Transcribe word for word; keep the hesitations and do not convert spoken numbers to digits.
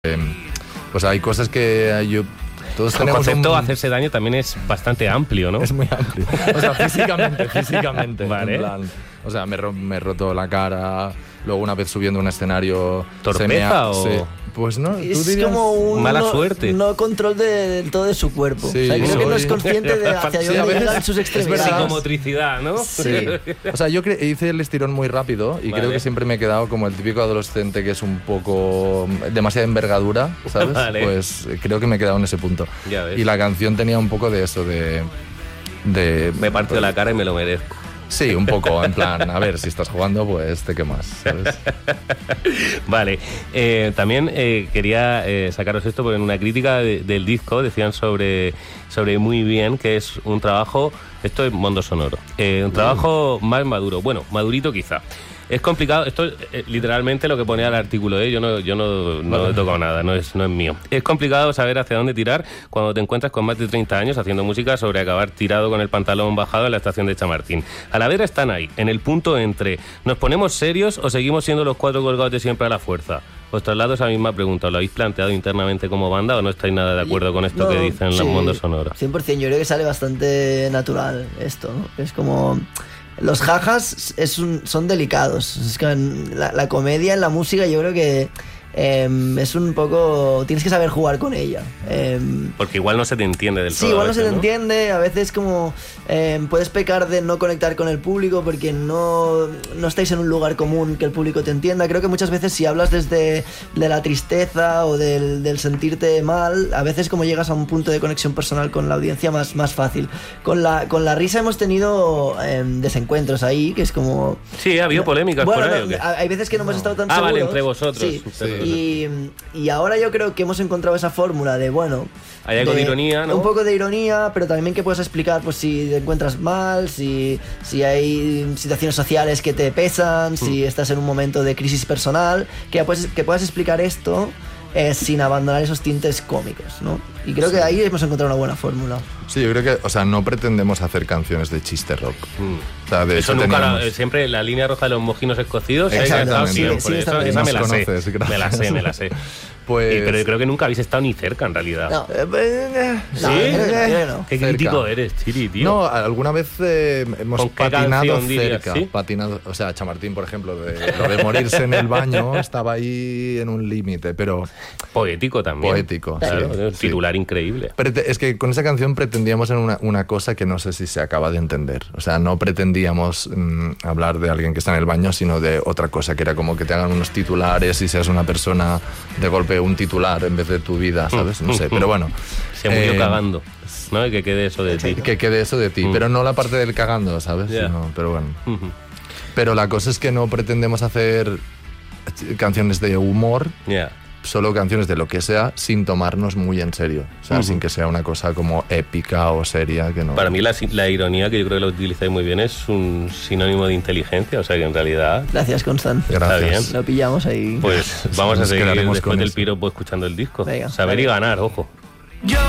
Eh, pues hay cosas que yo... Todos el concepto un... hacerse daño también es bastante amplio, ¿no? Es muy amplio. O sea, físicamente, físicamente. Vale. En plan, o sea, me, ro- me he roto la cara, luego una vez subiendo a un escenario... ¿Torpeza se me ha, o...? Sí. Pues no, es tú dirías... como un mala no, suerte. No control de, del todo de su cuerpo. Sí, o sea, creo soy... que no es consciente de hacia sí, dónde veces, llegan sus extremidades. Psicomotricidad, ¿no? Sí. O sea, yo cre- hice el estirón muy rápido y vale. creo que siempre me he quedado como el típico adolescente que es un poco... demasiada envergadura, ¿sabes? Vale. Pues creo que me he quedado en ese punto. Ya ves. Y la canción tenía un poco de eso, de... de me parto pues, la cara y me lo merezco. Sí, un poco, en plan, a ver, si estás jugando, pues te quemas, ¿sabes? Vale, eh, también eh, quería eh, sacaros esto porque en una crítica de, del disco decían sobre, sobre Muy Bien, que es un trabajo, esto es Mundo Sonoro, eh, un trabajo mm. más maduro, bueno, madurito quizá. Es complicado, esto es eh, literalmente lo que ponía el artículo, ¿eh? yo no, yo no, no he tocado nada, no es, no es mío. Es complicado saber hacia dónde tirar cuando te encuentras con más de treinta años haciendo música sobre acabar tirado con el pantalón bajado en la estación de Chamartín. A la vera están ahí, en el punto entre ¿nos ponemos serios o seguimos siendo los cuatro colgados de siempre a la fuerza? Os traslado esa misma pregunta, ¿lo habéis planteado internamente como banda o no estáis nada de acuerdo con esto no, que dicen sí, los mundos sonoros? cien por ciento, yo creo que sale bastante natural esto, ¿no? Es como... Los jajas es un, son delicados. Es que la, la comedia en la música yo creo que eh, es un poco... Tienes que saber jugar con ella. Eh, Porque igual no se te entiende del sí, todo. Sí, igual no veces, se te ¿no? entiende. A veces como eh, puedes pecar de no conectar con el público porque no, no estáis en un lugar común que el público te entienda. Creo que muchas veces si hablas desde de la tristeza o del, del sentirte mal, a veces como llegas a un punto de conexión personal con la audiencia más, más fácil. Con la, con la risa hemos tenido eh, desencuentros ahí, que es como... Sí, ha habido polémicas bueno, por ahí. no, ¿o qué? hay veces que no, no hemos estado tan ah, seguros. Vale, entre vosotros. Sí. Sí. Y, y ahora yo creo que hemos encontrado esa fórmula de, bueno... Hay algo de, de ironía, ¿no? Un poco de ironía, pero también que puedas explicar pues si te encuentras mal, si, si hay situaciones sociales que te pesan, mm. si estás en un momento de crisis personal, que, pues, que puedas explicar esto eh, sin abandonar esos tintes cómicos, ¿no? Y creo sí. que ahí hemos encontrado una buena fórmula. Sí, yo creo que, o sea, no pretendemos hacer canciones de chiste rock. Mm. O sea, de eso hecho nunca, teníamos... la, siempre la línea roja de los mojinos escocidos. Exactamente. Sí, sí, esa, esa me la conoces, sé. Gracias. Me la sé, me la sé. Pues... Eh, pero creo que nunca habéis estado ni cerca, en realidad. No. ¿Sí? No, no. Qué crítico cerca. eres, Chiri, tío. No, alguna vez eh, hemos patinado cerca. ¿Sí? Patinado, o sea, Chamartín, por ejemplo, de, lo de morirse en el baño estaba ahí en un límite, pero... Poético también. Poético, claro, sí. Un titular sí. increíble. Pero es que con esa canción pretendíamos en una, una cosa que no sé si se acaba de entender. O sea, no pretendíamos mmm, hablar de alguien que está en el baño, sino de otra cosa, que era como que te hagan unos titulares y seas una persona de golpe un titular en vez de tu vida, ¿sabes? No sé, pero bueno. Se murió eh, cagando, ¿no? Y que quede eso de ti. Que quede eso de ti, mm. pero no la parte del cagando, ¿sabes? Yeah. Sino, pero bueno. Uh-huh. Pero la cosa es que no pretendemos hacer canciones de humor, yeah. solo canciones de lo que sea, sin tomarnos muy en serio. O sea, uh-huh. sin que sea una cosa como épica o seria. Que no... Para mí la, la ironía, que yo creo que lo utilizáis muy bien, es un sinónimo de inteligencia. O sea, que en realidad... Gracias, Constant. Gracias. Está bien. Lo pillamos ahí. Pues vamos Nos a seguir después con del eso. piropo escuchando el disco. Venga, Saber vale. y ganar, ojo. Yo